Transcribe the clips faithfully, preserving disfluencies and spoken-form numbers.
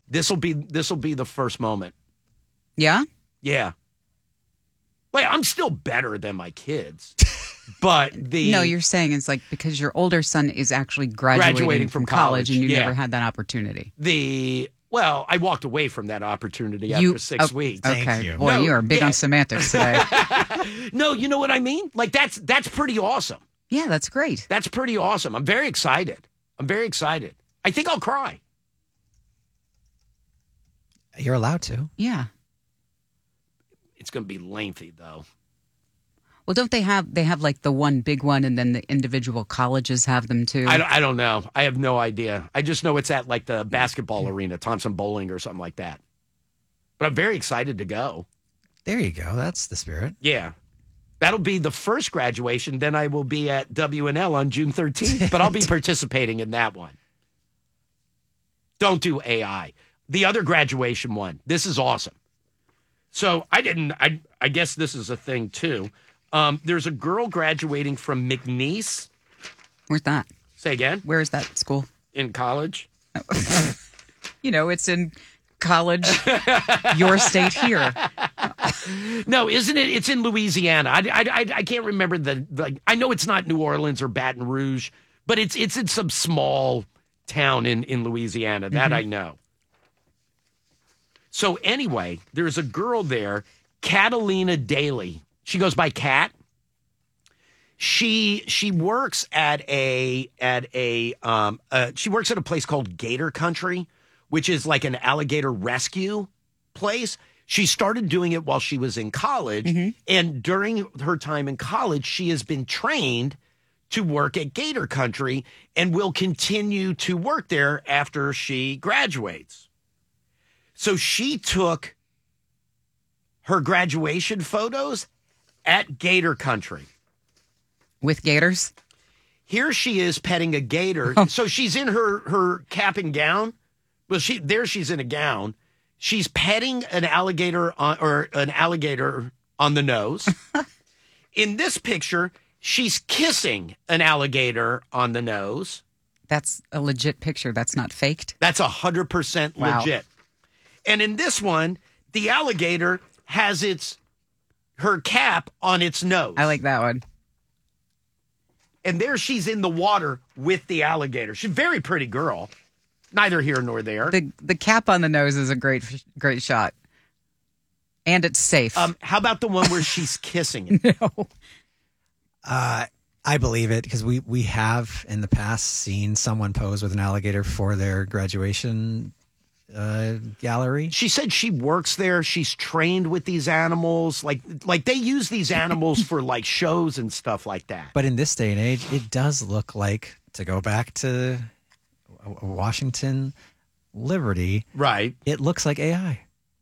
This will be this will be the first moment. Yeah? Yeah. Like, I'm still better than my kids. But the No, you're saying it's like because your older son is actually graduating, Graduating from, from college, college, and you yeah. never had that opportunity. the well, I walked away from that opportunity You- after six oh, weeks. Thank Okay. you. Boy, No, you are big yeah. on semantics today. No, you know what I mean? Like, that's that's pretty awesome. Yeah, that's great. That's pretty awesome. I'm very excited. I'm very excited. I think I'll cry. You're allowed to. Yeah. It's going to be lengthy, though. Well, don't they have they have like the one big one, and then the individual colleges have them too? I don't, I don't know. I have no idea. I just know it's at like the basketball arena, Thompson Bowling or something like that. But I'm very excited to go. There you go. That's the spirit. Yeah. That'll be the first graduation. Then I will be at W and L on June thirteenth, but I'll be participating in that one. Don't do A I. The other graduation one. This is awesome. So I didn't, I, I guess this is a thing too. Um, there's a girl graduating from McNeese. Where's that? Say again? Where is that school? In college. You know, it's in college, your state here. No, isn't it? It's in Louisiana. I, I, I, I can't remember the, the. I know it's not New Orleans or Baton Rouge, but it's it's in some small town in, in Louisiana. That I know. So anyway, there's a girl there, Catalina Daly. She goes by Cat. She she works at a at a um uh, she works at a place called Gator Country, which is like an alligator rescue place. She started doing it while she was in college, and during her time in college, she has been trained to work at Gator Country and will continue to work there after she graduates. So she took her graduation photos at Gator Country. With gators? Here she is petting a gator. So she's in her, her cap and gown. Well, she there she's in a gown. She's petting an alligator on, or an alligator on the nose. In this picture, she's kissing an alligator on the nose. That's a legit picture. That's not faked. That's one hundred percent Wow. legit. And in this one, the alligator has its her cap on its nose. I like that one. And there she's in the water with the alligator. She's a very pretty girl. Neither here nor there. The the cap on the nose is a great great shot. And it's safe. Um, how about the one where she's kissing it? no. Uh, I believe it because we, we have in the past seen someone pose with an alligator for their graduation uh, gallery. She said she works there. She's trained with these animals. Like, like they use these animals for like shows and stuff like that. But in this day and age, it does look like, to go back to Washington Liberty, Right. it looks like A I.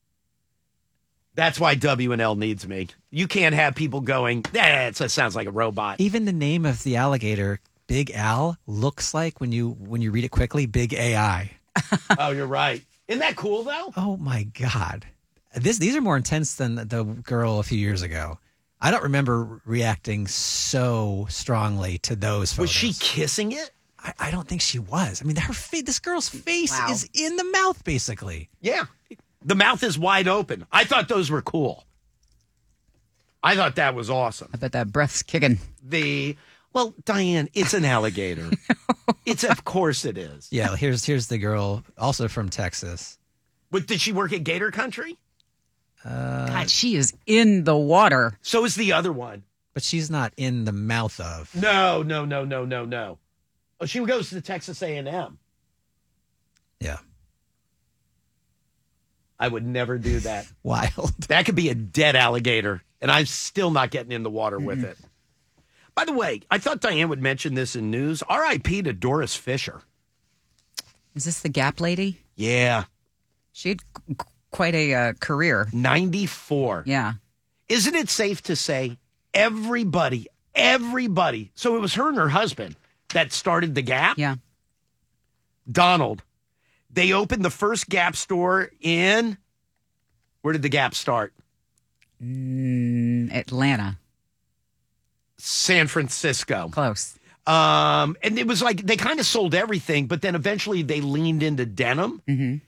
That's why W and L needs me. You can't have people going, eh, it sounds like a robot. Even the name of the alligator, Big Al, looks like, when you when you read it quickly, Big A I. Oh, you're right. Isn't that cool, though? Oh, my God. This These are more intense than the girl a few years ago. I don't remember reacting so strongly to those photos. Was she kissing it? I, I don't think she was. I mean, her fa- this girl's face Wow. is in the mouth, basically. Yeah. The mouth is wide open. I thought those were cool. I thought that was awesome. I bet that breath's kicking. The well, Diane, it's an alligator. It's of course it is. Yeah, here's here's the girl, also from Texas. But did she work at Gator Country? God, she is in the water. So is the other one. But she's not in the mouth of. No, no, no, no, no, no. Oh, she goes to Texas A and M. Yeah, I would never do that. wild. That could be a dead alligator, and I'm still not getting in the water with it. By the way, I thought Diane would mention this in news. R I P to Doris Fisher. Is this the Gap lady? Yeah, She had qu- quite a uh, career. ninety-four. Yeah. Isn't it safe to say everybody, everybody, so it was her and her husband that started the Gap? Yeah. Donald. They opened the first Gap store in, where did the Gap start? Mm, Atlanta. San Francisco. Close. Um, and it was like they kind of sold everything, but then eventually they leaned into denim. Mm-hmm.